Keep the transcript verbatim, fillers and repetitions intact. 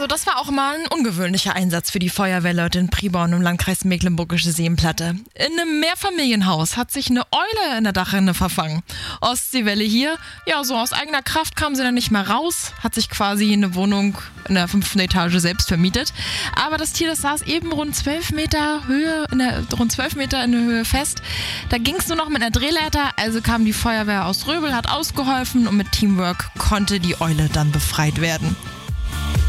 Also das war auch mal ein ungewöhnlicher Einsatz für die Feuerwehrleute in Priborn im Landkreis Mecklenburgische Seenplatte. In einem Mehrfamilienhaus hat sich eine Eule in der Dachrinne verfangen. Ostseewelle hier, ja so aus eigener Kraft kam sie dann nicht mehr raus, hat sich quasi eine Wohnung in der fünften Etage selbst vermietet. Aber das Tier, das saß eben rund zwölf Meter Höhe, in der, rund zwölf Meter in der Höhe fest. Da ging es nur noch mit einer Drehleiter, also kam die Feuerwehr aus Röbel, hat ausgeholfen und mit Teamwork konnte die Eule dann befreit werden.